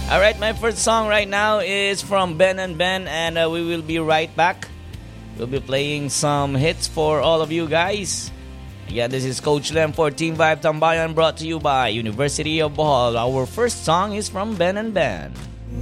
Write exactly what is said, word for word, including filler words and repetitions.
All right, my first song right now is from Ben and Ben, and uh, we will be right back. We'll be playing some hits for all of you guys. Yeah, this is Coach Lem for Team Vibe Tambayan, brought to you by University of Bohol. Our first song is from Ben and Ben.